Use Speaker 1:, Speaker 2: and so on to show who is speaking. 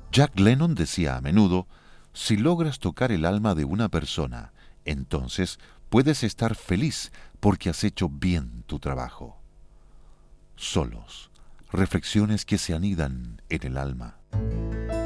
Speaker 1: Jack Lennon decía a menudo, si logras tocar el alma de una persona, entonces puedes estar feliz porque has hecho bien tu trabajo. Solos, reflexiones que se anidan en el alma.